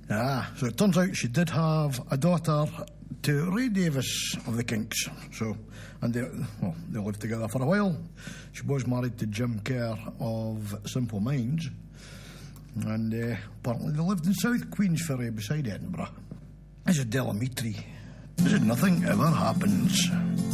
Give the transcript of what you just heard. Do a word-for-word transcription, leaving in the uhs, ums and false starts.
Ah, so it turns out she did have a daughter to Ray Davis of the Kinks. So, and they, well, they lived together for a while. She was married to Jim Kerr of Simple Minds. And uh, apparently they lived in South Queensferry beside Edinburgh. This is Delamitri. This is Nothing Ever Happens.